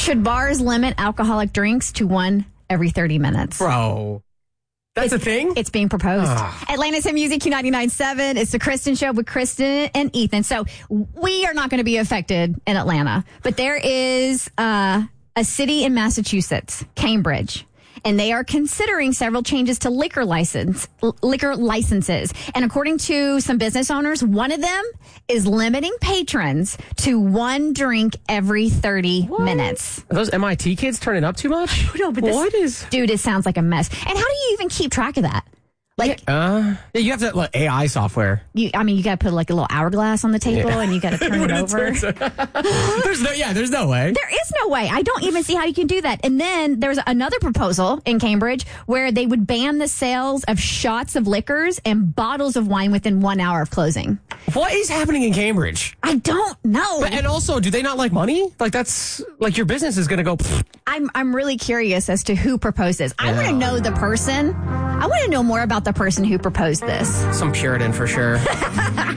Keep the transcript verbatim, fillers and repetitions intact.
Should bars limit alcoholic drinks to one every thirty minutes? Bro. That's it's, a thing? It's being proposed. Oh. Atlanta's Hit Music Q ninety-nine point seven. It's the Kristen Show with Kristen and Ethan. So we are not going to be affected in Atlanta. But there is uh, a city in Massachusetts, Cambridge. And they are considering several changes to liquor license liquor licenses. And according to some business owners, one of them is limiting patrons to one drink every thirty what? minutes. Are those M I T kids turning up too much? No, but this, what is? Dude, it sounds like a mess. And how do you even keep track of that? Like, uh, yeah, you have to like A I software. You, I mean, you got to put like a little hourglass on the table yeah. and you got to turn it over. there's no, yeah, there's no way. There is no way. I don't even see how you can do that. And then there's another proposal in Cambridge where they would ban the sales of shots of liquors and bottles of wine within one hour of closing. What is happening in Cambridge? I don't know. But, and also, do they not like money? Like that's like your business is going to go. Pfft. I'm I'm really curious as to who proposed this. I want to know the person. I want to know more about the person who proposed this. Some Puritan for sure.